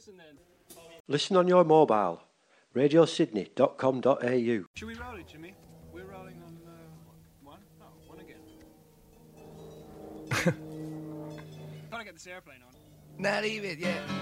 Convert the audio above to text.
listen then. Listen on your mobile. radiosydney.com.au. Should we roll it, Jimmy? We're rolling on one. Oh, one again. Gotta get this airplane on. Not even, yeah.